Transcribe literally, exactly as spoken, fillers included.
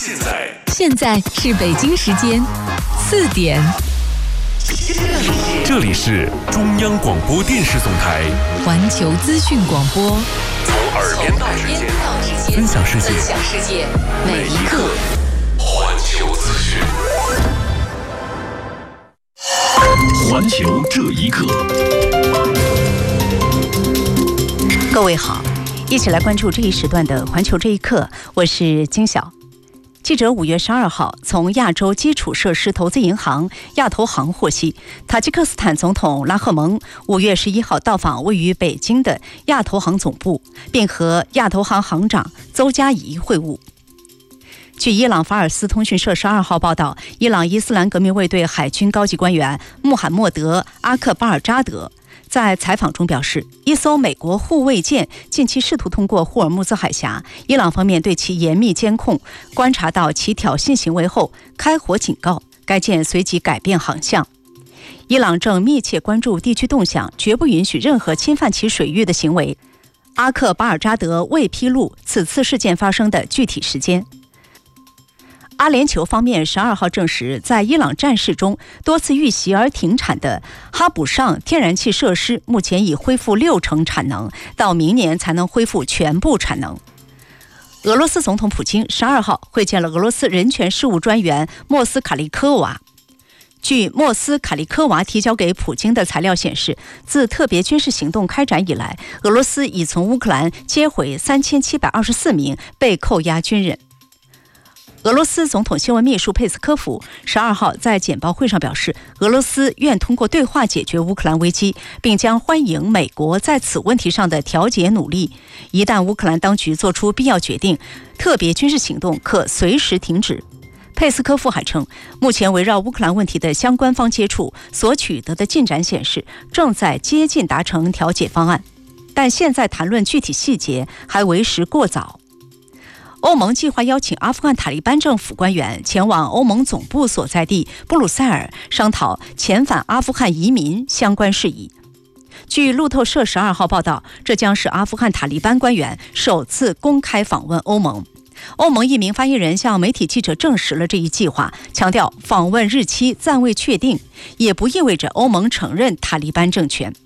现在现在是北京时间四点。 这里是中央广播电视总台环球资讯广播， 从耳边到指尖，分享世界，每一刻环球资讯。环球这一刻， 各位好，一起来关注这一时段的环球这一刻，我是金晓。记者五月十二号从亚洲基础设施投资银行亚投行获悉，塔吉克斯坦总统拉赫蒙五月十一号到访位于北京的亚投行总部，并和亚投行行长邹嘉仪会晤。据伊朗法尔斯通讯社十二号报道，伊朗伊斯兰革命卫队海军高级官员穆罕默德·阿克巴尔扎德在采访中表示，一艘美国护卫舰近期试图通过霍尔木兹海峡，伊朗方面对其严密监控，观察到其挑衅行为后开火警告，该舰随即改变航向。伊朗正密切关注地区动向，绝不允许任何侵犯其水域的行为。阿克巴尔扎德未披露此次事件发生的具体时间。阿联酋方面十二号证实，在伊朗战事中多次遇袭而停产的哈卜尚天然气设施目前已恢复六成产能，到明年才能恢复全部产能。俄罗斯总统普京十二号会见了俄罗斯人权事务专员莫斯卡利科娃。据莫斯卡利科娃提交给普京的材料显示，自特别军事行动开展以来，俄罗斯已从乌克兰接回三千七百二十四名被扣押军人。俄罗斯总统新闻秘书佩斯科夫十二号在简报会上表示，俄罗斯愿通过对话解决乌克兰危机，并将欢迎美国在此问题上的调解努力。一旦乌克兰当局做出必要决定，特别军事行动可随时停止。佩斯科夫还称，目前围绕乌克兰问题的相关方接触所取得的进展显示，正在接近达成调解方案，但现在谈论具体细节还为时过早。欧盟计划邀请阿富汗塔利班政府官员前往欧盟总部所在地布鲁塞尔，商讨遣返阿富汗移民相关事宜。据路透社十二号报道，这将是阿富汗塔利班官员首次公开访问欧盟。欧盟一名发言人向媒体记者证实了这一计划，强调访问日期暂未确定，也不意味着欧盟承认塔利班政权。